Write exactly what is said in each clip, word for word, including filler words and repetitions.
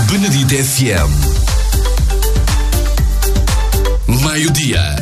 Benedito F M. Meio-dia.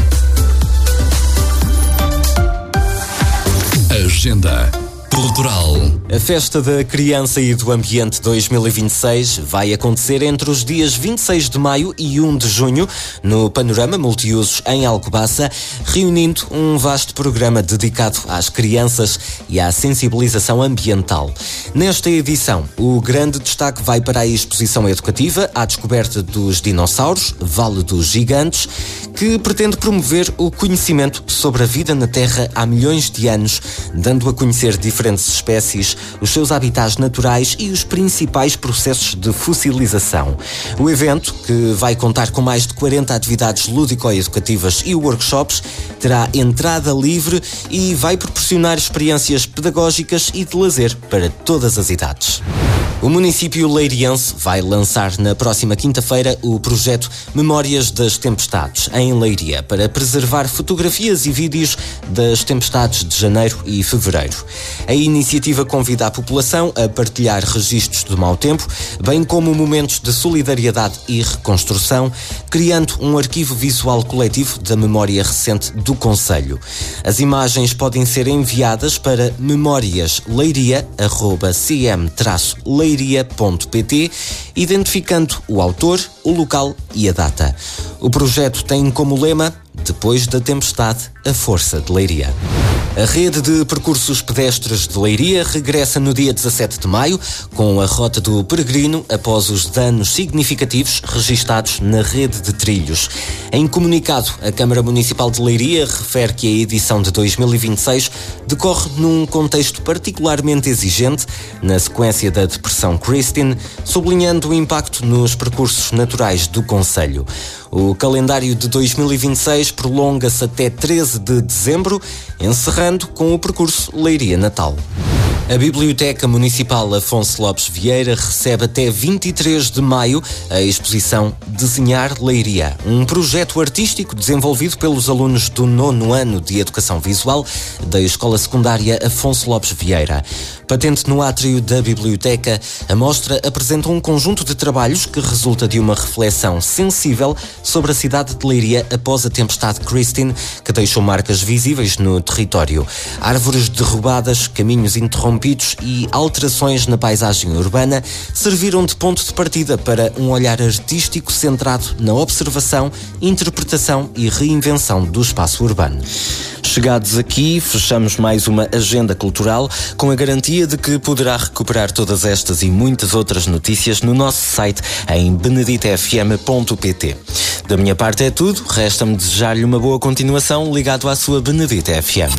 Agenda Cultural. A Festa da Criança e do Ambiente dois mil e vinte e seis vai acontecer entre os dias vinte e seis de maio e primeiro de junho no Panorama Multiusos em Alcobaça, reunindo um vasto programa dedicado às crianças e à sensibilização ambiental. Nesta edição, o grande destaque vai para a exposição educativa à descoberta dos dinossauros, Vale dos Gigantes, que pretende promover o conhecimento sobre a vida na Terra há milhões de anos, dando a conhecer diferentes espécies, os seus habitats naturais e os principais processos de fossilização. O evento, que vai contar com mais de quarenta atividades lúdico-educativas e workshops, terá entrada livre e vai proporcionar experiências pedagógicas e de lazer para todas as idades. O município leiriense vai lançar na próxima quinta-feira o projeto Memórias das Tempestades, em Leiria, para preservar fotografias e vídeos das tempestades de janeiro e fevereiro. A iniciativa convida a população a partilhar registros do mau tempo, bem como momentos de solidariedade e reconstrução, criando um arquivo visual coletivo da memória recente do concelho. As imagens podem ser enviadas para memoriasleiria arroba c m traço leiria ponto p t, identificando o autor, o local e a data. O projeto tem como lema: depois da tempestade, a força de Leiria. A rede de percursos pedestres de Leiria regressa no dia dezassete de maio com a Rota do Peregrino após os danos significativos registados na rede de trilhos. Em comunicado, a Câmara Municipal de Leiria refere que a edição de dois mil e vinte e seis decorre num contexto particularmente exigente, na sequência da Depressão Christine, sublinhando o impacto nos percursos naturais do concelho. O calendário de dois mil e vinte e seis prolonga-se até treze de dezembro, encerrando com o percurso Leiria-Natal. A Biblioteca Municipal Afonso Lopes Vieira recebe até vinte e três de maio a exposição Desenhar Leiria, um projeto artístico desenvolvido pelos alunos do nono ano de Educação Visual da Escola Secundária Afonso Lopes Vieira. Patente no átrio da biblioteca, a mostra apresenta um conjunto de trabalhos que resulta de uma reflexão sensível sobre a cidade de Leiria após a tempestade Christine, que deixou marcas visíveis no território. Árvores derrubadas, caminhos interrompidos e alterações na paisagem urbana serviram de ponto de partida para um olhar artístico centrado na observação, interpretação e reinvenção do espaço urbano. Chegados aqui, fechamos mais uma agenda cultural com a garantia de que poderá recuperar todas estas e muitas outras notícias no nosso site em benedito f m ponto p t. Da minha parte é tudo, resta-me desejar-lhe uma boa continuação ligado à sua Benedito F M.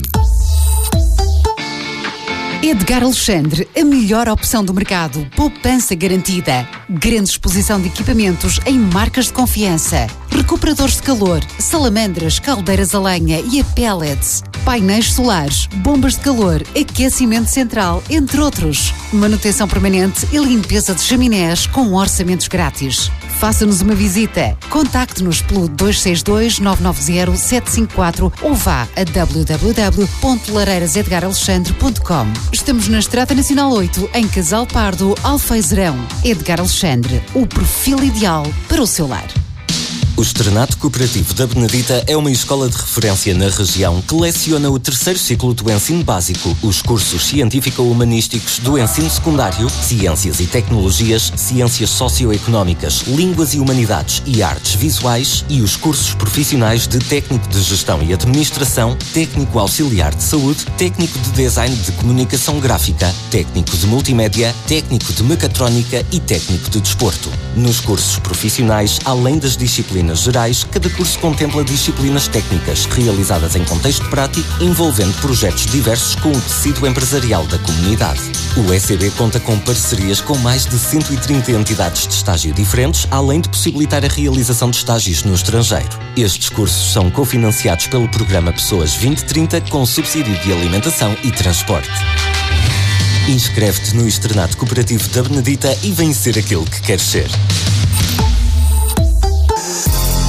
Edgar Alexandre, a melhor opção do mercado, poupança garantida. Grande exposição de equipamentos em marcas de confiança. Recuperadores de calor, salamandras, caldeiras a lenha e a pellets. Painéis solares, bombas de calor, aquecimento central, entre outros. Manutenção permanente e limpeza de chaminés com orçamentos grátis. Faça-nos uma visita. Contacte-nos pelo dois seis dois, nove nove zero, sete cinco quatro ou vá a w w w ponto lareiras edgar alexandre ponto com. Estamos na Estrada Nacional oito, em Casal Pardo, Alfeizerão. Edgar Alexandre, o perfil ideal para o seu lar. O Externato Cooperativo da Benedita é uma escola de referência na região que leciona o terceiro ciclo do ensino básico, os cursos científico-humanísticos do ensino secundário, ciências e tecnologias, ciências socioeconómicas, línguas e humanidades e artes visuais e os cursos profissionais de técnico de gestão e administração, técnico auxiliar de saúde, técnico de design de comunicação gráfica, técnico de multimédia, técnico de mecatrónica e técnico de desporto. Nos cursos profissionais, além das disciplinas gerais, cada curso contempla disciplinas técnicas realizadas em contexto prático, envolvendo projetos diversos com o tecido empresarial da comunidade. O E C B conta com parcerias com mais de cento e trinta entidades de estágio diferentes, além de possibilitar a realização de estágios no estrangeiro. Estes cursos são cofinanciados pelo programa Pessoas vinte trinta com subsídio de alimentação e transporte. Inscreve-te no Externato Cooperativo da Benedita e vem ser aquilo que queres ser.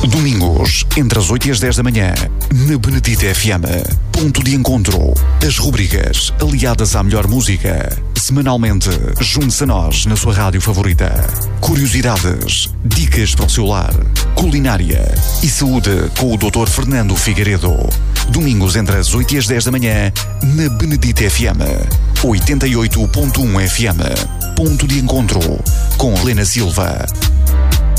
Domingos, entre as oito e as dez da manhã, na Benedita F M. Ponto de encontro. As rubricas aliadas à melhor música. Semanalmente, junte-se a nós na sua rádio favorita. Curiosidades, dicas para o seu lar, culinária e saúde com o doutor Fernando Figueiredo. Domingos, entre as oito e as dez da manhã, na Benedita F M. oitenta e oito ponto um F M. Ponto de encontro com Helena Silva.